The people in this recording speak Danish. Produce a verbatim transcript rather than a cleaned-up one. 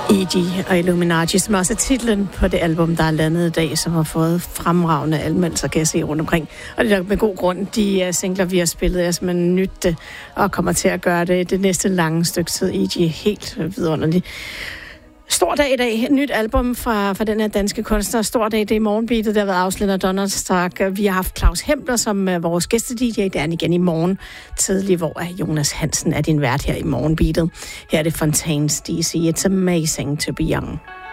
E G og Illuminati, som også er titlen på det album, der er landet i dag, som har fået fremragende anmeldelser, kan jeg se rundt omkring. Og det er med god grund. De singler, vi har spillet, er simpelthen nyt og kommer til at gøre det det næste lange stykke tid. E G er helt vidunderligt. Stor dag i dag. Nyt album fra, fra den her danske kunstner. Stor dag, det er i morgenbeatet, der har været afsluttet af Donnerstag. Vi har haft Claus Hempler som uh, vores gæste-D J. Det er han igen i morgen tidlig, hvor uh, Jonas Hansen er din vært her i morgenbeatet. Her er det Fontaines D C. It's amazing to be young.